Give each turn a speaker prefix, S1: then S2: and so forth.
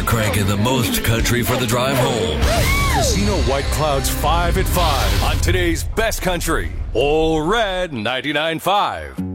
S1: We're cranking the most country for the drive home.
S2: Casino White Clouds 5 at 5 on today's best country. All Red 99.5.